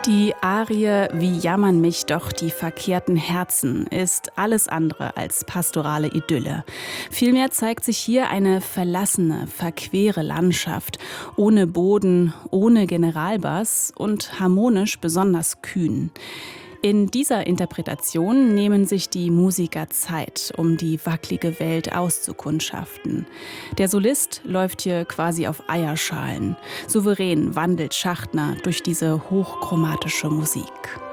Die Arie „Wie jammern mich doch die verkehrten Herzen" ist alles andere als pastorale Idylle. Vielmehr zeigt sich hier eine verlassene, verquere Landschaft, ohne Boden, ohne Generalbass und harmonisch besonders kühn. In dieser Interpretation nehmen sich die Musiker Zeit, um die wacklige Welt auszukundschaften. Der Solist läuft hier quasi auf Eierschalen. Souverän wandelt Schachtner durch diese hochchromatische Musik.